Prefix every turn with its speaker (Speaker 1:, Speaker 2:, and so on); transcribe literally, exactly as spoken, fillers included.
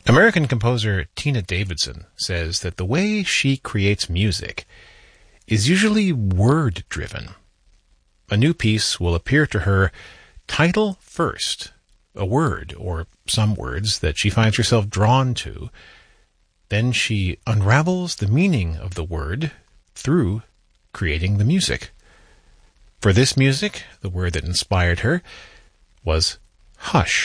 Speaker 1: American composer Tina Davidson says that the way she creates music is usually word-driven. A new piece will appear to her title first, a word or some words that she finds herself drawn to. Then she unravels the meaning of the word through creating the music. For this music, the word that inspired her was hush.